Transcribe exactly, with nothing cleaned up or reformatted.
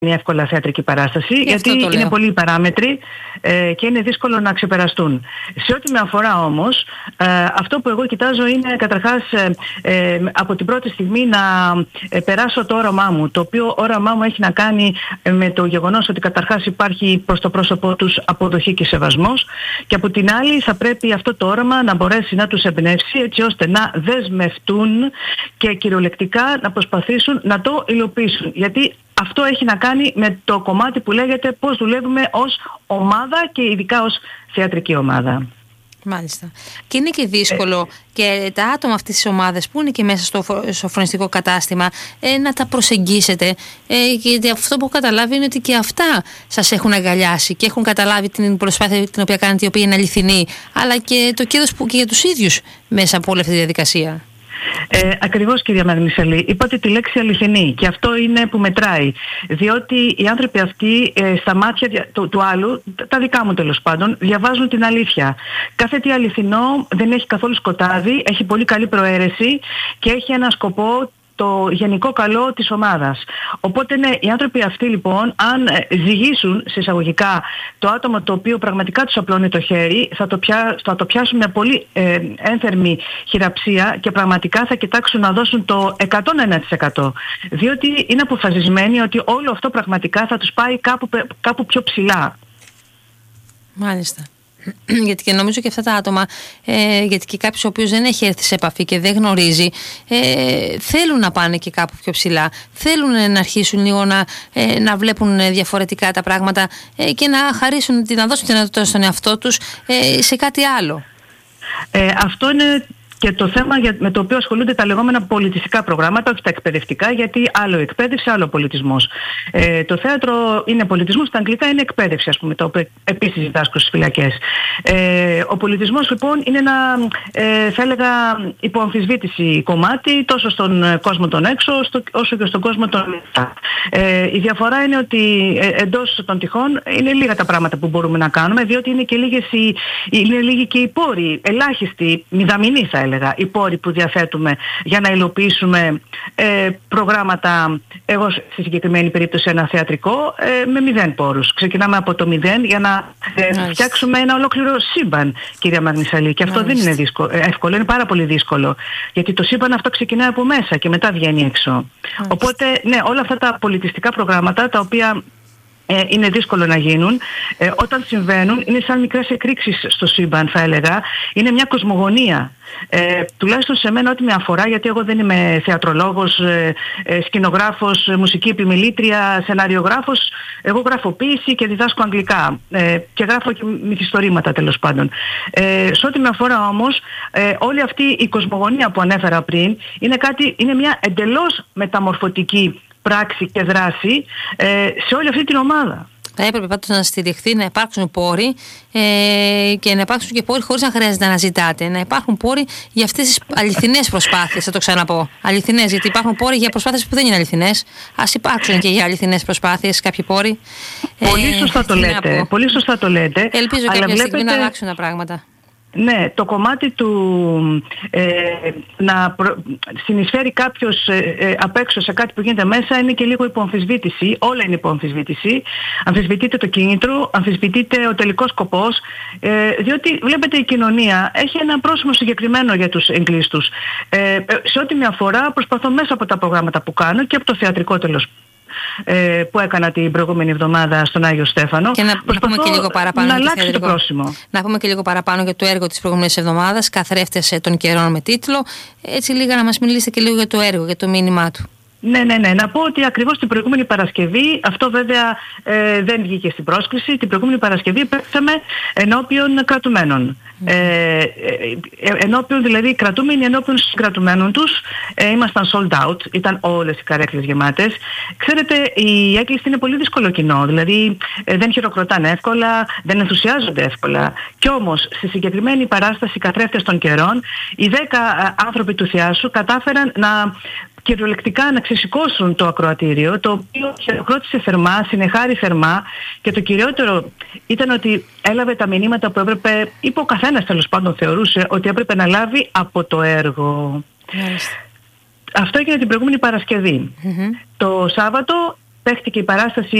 είναι εύκολα θεατρική παράσταση, Γι' γιατί είναι πολλοί οι παράμετροι ε, και είναι δύσκολο να ξεπεραστούν. Σε ό,τι με αφορά όμως, ε, αυτό που εγώ κοιτάζω είναι καταρχάς ε, ε, από την πρώτη στιγμή να ε, περάσω το όραμά μου, το οποίο όραμά μου έχει να κάνει ε, με το γεγονός ότι καταρχάς υπάρχει προς το πρόσωπό τους αποδοχή και σεβασμός, και από την άλλη θα πρέπει αυτό το όραμα να μπορέσει να τους εμπνεύσει έτσι ώστε να δεσμευτούν και κυριολεκτικά να προσπαθήσουν να το υλοποιήσουν. Γιατί αυτό έχει να κάνει με το κομμάτι που λέγεται πώς δουλεύουμε ως ομάδα και ειδικά ως θεατρική ομάδα. Μάλιστα. Και είναι και δύσκολο ε, και τα άτομα αυτής της ομάδας που είναι και μέσα στο σοφρονιστικό κατάστημα ε, να τα προσεγγίσετε. Ε, γιατί αυτό που έχω καταλάβει είναι ότι και αυτά σας έχουν αγκαλιάσει και έχουν καταλάβει την προσπάθεια την οποία κάνετε, η οποία είναι αληθινή, αλλά και το κέρδος που και για τους ίδιους μέσα από όλη αυτή τη διαδικασία. Ε, ακριβώς, κυρία Μαγνησαλή, είπατε τη λέξη αληθινή, και αυτό είναι που μετράει, διότι οι άνθρωποι αυτοί ε, στα μάτια του, του άλλου, τα δικά μου τέλος πάντων, διαβάζουν την αλήθεια. Κάθε τι αληθινό δεν έχει καθόλου σκοτάδι, έχει πολύ καλή προαίρεση και έχει ένα σκοπό, το γενικό καλό της ομάδας. Οπότε ναι, οι άνθρωποι αυτοί λοιπόν, αν ζυγίσουν σε εισαγωγικά το άτομο το οποίο πραγματικά τους απλώνει το χέρι, θα το, πιά, θα το πιάσουν με πολύ ε, ένθερμη χειραψία και πραγματικά θα κοιτάξουν να δώσουν το εκατόν ένα τοις εκατό. Διότι είναι αποφασισμένοι ότι όλο αυτό πραγματικά θα τους πάει κάπου, κάπου πιο ψηλά. Μάλιστα. Γιατί και νομίζω και αυτά τα άτομα, ε, γιατί και κάποιος ο οποίος δεν έχει έρθει σε επαφή και δεν γνωρίζει, ε, θέλουν να πάνε και κάπου πιο ψηλά, θέλουν να αρχίσουν λίγο να, ε, να βλέπουν διαφορετικά τα πράγματα ε, και να χαρίσουν, να δώσουν την δυνατότητα στον εαυτό τους ε, σε κάτι άλλο. Ε, αυτό είναι και το θέμα για, με το οποίο ασχολούνται τα λεγόμενα πολιτιστικά προγράμματα, όχι τα εκπαιδευτικά, γιατί άλλο εκπαίδευση, άλλο πολιτισμός. Ε, το θέατρο είναι πολιτισμός, τα αγγλικά είναι εκπαίδευση, ας πούμε, το οποίο επίσης διδάσκω στις φυλακές. Ε, ο πολιτισμός λοιπόν είναι ένα, ε, θα έλεγα, υποαμφισβήτηση κομμάτι, τόσο στον κόσμο των έξω, στο, όσο και στον κόσμο των μέσα. Ε, η διαφορά είναι ότι ε, εντός των τυχών είναι λίγα τα πράγματα που μπορούμε να κάνουμε, διότι είναι και λίγες οι, είναι λίγοι και οι πόροι, ελάχιστοι, μηδαμινοί θα έλεγα. Οι πόροι που διαθέτουμε για να υλοποιήσουμε ε, προγράμματα, εγώ στη συγκεκριμένη περίπτωση ένα θεατρικό, ε, με μηδέν πόρους. Ξεκινάμε από το μηδέν για να ε, φτιάξουμε ένα ολόκληρο σύμπαν, κυρία Μαγνησαλή. Και αυτό Μάλιστα. δεν είναι δύσκολο, εύκολο, είναι πάρα πολύ δύσκολο. Γιατί το σύμπαν αυτό ξεκινάει από μέσα και μετά βγαίνει έξω. Μάλιστα. Οπότε, ναι, όλα αυτά τα πολιτιστικά προγράμματα, τα οποία Ε, είναι δύσκολο να γίνουν, ε, όταν συμβαίνουν είναι σαν μικρές εκρήξεις στο σύμπαν, θα έλεγα. Είναι μια κοσμογονία. Ε, τουλάχιστον σε μένα ό,τι με αφορά, γιατί εγώ δεν είμαι θεατρολόγος, ε, ε, σκηνογράφος, ε, μουσική επιμελήτρια, σεναριογράφος. Εγώ γράφω ποίηση και διδάσκω αγγλικά ε, και γράφω και μυθιστορήματα τέλος πάντων. Ε, σε ό,τι με αφορά όμως, ε, όλη αυτή η κοσμογονία που ανέφερα πριν είναι, κάτι, είναι μια εντελώς μεταμορφωτική πράξη και δράση ε, σε όλη αυτή την ομάδα. Θα έπρεπε πάντως να στηριχθεί, να υπάρξουν πόροι ε, και να υπάρξουν και πόροι χωρίς να χρειάζεται να ζητάτε. Να υπάρχουν πόροι για αυτές τις αληθινές προσπάθειες, θα το ξαναπώ. Αληθινές, γιατί υπάρχουν πόροι για προσπάθειες που δεν είναι αληθινές. Ας υπάρξουν και για αληθινές προσπάθειες κάποιοι πόροι. Πολύ σωστά ε, το λέτε. Πολύ σωστά το λέτε. Ελπίζω κάποια βλέπετε... στιγμή να αλλάξουν τα πράγματα. Ναι, το κομμάτι του ε, να προ... συνεισφέρει κάποιος ε, ε, απ' έξω σε κάτι που γίνεται μέσα είναι και λίγο υποαμφισβήτηση. Όλα είναι υποαμφισβήτηση. Αμφισβητείται το κίνητρο, αμφισβητείται ο τελικός σκοπός, ε, διότι βλέπετε η κοινωνία έχει ένα πρόσημο συγκεκριμένο για τους εγκλείστους. Ε, σε ό,τι με αφορά, προσπαθώ μέσα από τα προγράμματα που κάνω και από το θεατρικό τέλος που έκανα την προηγούμενη εβδομάδα στον Άγιο Στέφανο. Και να, να πούμε και λίγο παραπάνω να αλλάξει το πρόσημο. Να πούμε και λίγο παραπάνω για το έργο της προηγούμενης εβδομάδας, Καθρέφτες των καιρών, με τίτλο. Έτσι λίγα να μας μιλήσετε και λίγο για το έργο, για το μήνυμά του. Ναι, ναι, ναι. Να πω ότι ακριβώς την προηγούμενη Παρασκευή, αυτό βέβαια ε, δεν βγήκε στην πρόσκληση, την προηγούμενη Παρασκευή παίξαμε ενώπιον κρατουμένων. Mm. Ε, ε, ενώπιον δηλαδή κρατούμενοι ενώπιον συγκρατουμένων τους, ε, ήμασταν sold out, ήταν όλες οι καρέκλες γεμάτες. Ξέρετε, η έκκληση είναι πολύ δύσκολο κοινό, δηλαδή ε, δεν χειροκροτάνε εύκολα, δεν ενθουσιάζονται εύκολα. Κι όμως, στη συγκεκριμένη παράσταση Καθρέφτες των καιρών, οι δέκα άνθρωποι του Θιάσου κατάφεραν να κυριολεκτικά να ξεσηκώσουν το ακροατήριο, το οποίο χειροκρότησε θερμά, συνεχάρη θερμά, και το κυριότερο ήταν ότι έλαβε τα μηνύματα που έπρεπε, είπε ο καθένας τέλος πάντων θεωρούσε ότι έπρεπε να λάβει από το έργο. Yes. Αυτό έγινε την προηγούμενη Παρασκευή. Mm-hmm. Το Σάββατο παίχτηκε η παράσταση